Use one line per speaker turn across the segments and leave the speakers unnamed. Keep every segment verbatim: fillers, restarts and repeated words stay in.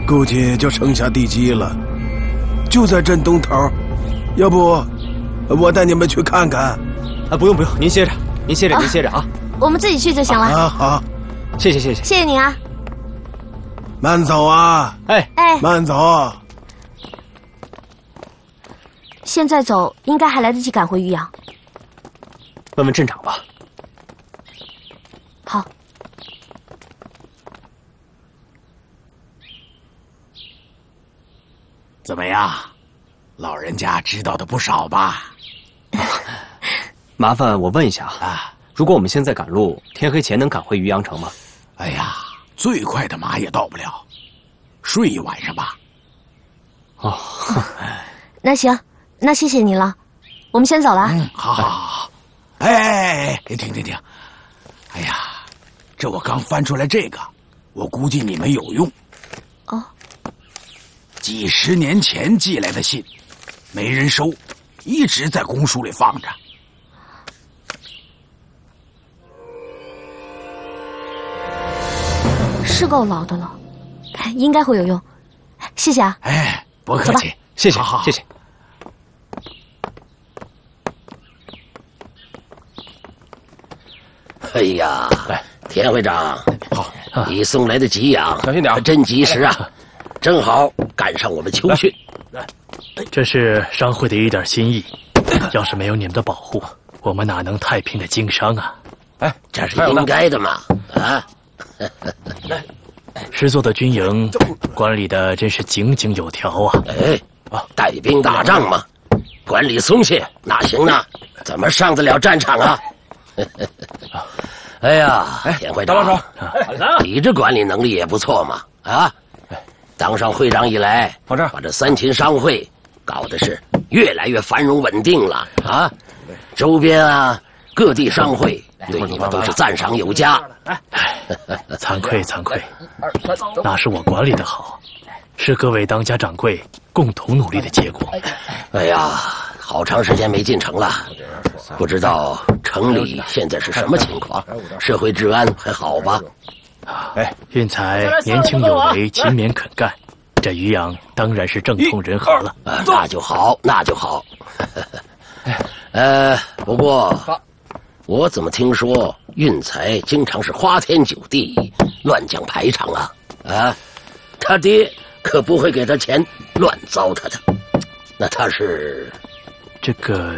估计就剩下地基了，就在镇东头。要不，我带你们去看看？
啊，不用不用，您歇着，您歇着，您歇着啊。
我们自己去就行了。
啊，好，
谢谢谢谢，
谢谢你啊。
慢走啊！
哎
哎，
慢走。
现在走应该还来得及赶回渔阳。
问问镇长吧。
好。
怎么样，老人家知道的不少吧？
麻烦我问一下啊，如果我们现在赶路，天黑前能赶回渔阳城吗？
哎呀，最快的马也到不了，睡一晚上吧。
哦，
那行，那谢谢你了，我们先走了。
嗯，好好好。哎哎哎，停停停！哎呀，这我刚翻出来这个，我估计你们有用。
哦。
几十年前寄来的信，没人收，一直在公署里放着。
是够老的了，应该会有用。谢谢啊！
哎，不客气，
谢谢，
好好
谢谢。
哎呀，来，田会长，
好，
你送来的给养
小心点，
真及时啊，正好赶上我们秋训。
这是商会的一点心意，要是没有你们的保护，我们哪能太平的经商啊？
哎，这是应该的嘛！啊，
师座的军营管理的真是井井有条啊！
哎，带兵打仗嘛，管理松懈哪行呢？怎么上得了战场啊？哎呀，田会长，你这管理能力也不错嘛！啊，当上会长以来，把这三秦商会搞得是越来越繁荣稳定了啊！周边啊各地商会对你们都是赞赏有加。
惭愧惭愧，那是我管理的好，是各位当家掌柜共同努力的结果。
哎呀，好长时间没进城了，不知道城里现在是什么情况，社会治安还好吧？
哎，运财年轻有为，勤勉肯干，这渔阳当然是正统人和了。
啊，那就好，那就好。呃，不过我怎么听说运财经常是花天酒地、乱讲排场啊？啊，他爹可不会给他钱乱糟蹋的。那他是
这个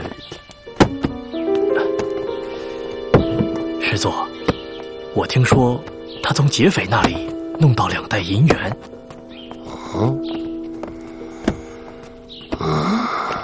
师座，我听说他从劫匪那里弄到两袋银元。
嗯嗯。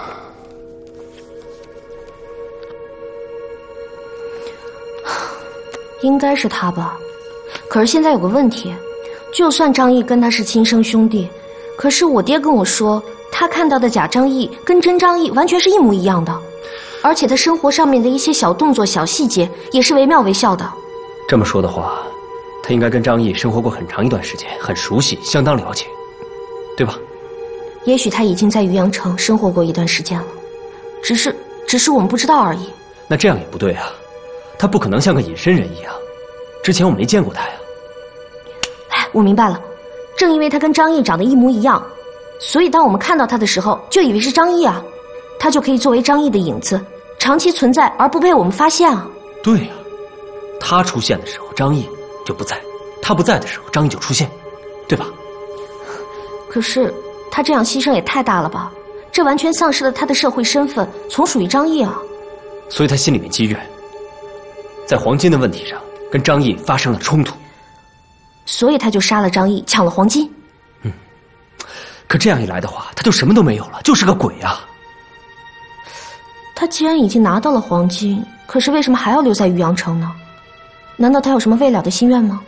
应该是他吧，可是现在有个问题，就算张毅跟他是亲生兄弟，可是我爹跟我说，他看到的假张毅跟真张毅完全是一模一样的，而且他生活上面的一些小动作、小细节也是惟妙惟肖的。
这么说的话，他应该跟张毅生活过很长一段时间，很熟悉，相当了解，对吧？
也许他已经在渔阳城生活过一段时间了，只是只是我们不知道而已。
那这样也不对啊，他不可能像个隐身人一样，之前我没见过他呀。
哎，我明白了，正因为他跟张毅长得一模一样，所以当我们看到他的时候，就以为是张毅啊，他就可以作为张毅的影子，长期存在而不被我们发现啊。
对呀、啊，他出现的时候，张毅就不在；他不在的时候，张毅就出现，对吧？
可是他这样牺牲也太大了吧？这完全丧失了他的社会身份，从属于张毅啊。
所以他心里面积怨，在黄金的问题上跟张毅发生了冲突，
所以他就杀了张毅，抢了黄金。
嗯，可这样一来的话，他就什么都没有了，就是个鬼啊！
他既然已经拿到了黄金，可是为什么还要留在渔阳城呢？难道他有什么未了的心愿吗？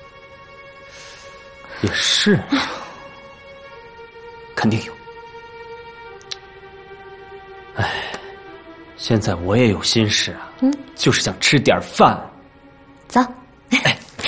也是，肯定有。哎，现在我也有心事啊，嗯，就是想吃点饭。